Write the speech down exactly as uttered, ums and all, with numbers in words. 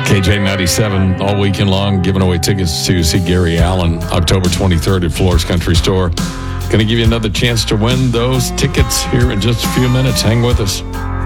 K J ninety-seven all weekend long, giving away tickets to see Gary Allen October twenty-third at Flores Country Store. Going to give you another chance to win those tickets here in just a few minutes. Hang with us.